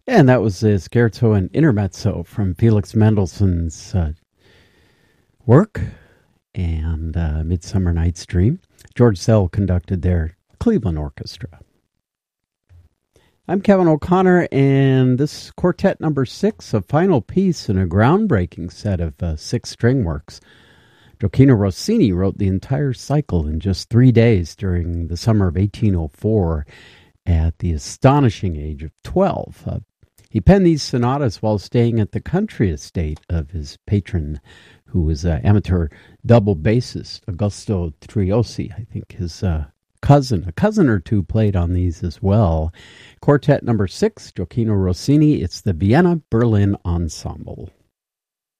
And that was a scherzo and intermezzo from Felix Mendelssohn's work and Midsummer Night's Dream. George Szell conducted their Cleveland Orchestra. I'm Kevin O'Connor, and this quartet number 6, a final piece in a groundbreaking set of 6-string works. Gioachino Rossini wrote the entire cycle in just 3 days during the summer of 1804 at the astonishing age of 12. He penned these sonatas while staying at the country estate of his patron, who was an amateur double bassist, Augusto Triosi. I think his a cousin or two played on these as well. Quartet number 6, Gioachino Rossini. It's the Vienna Berlin Ensemble.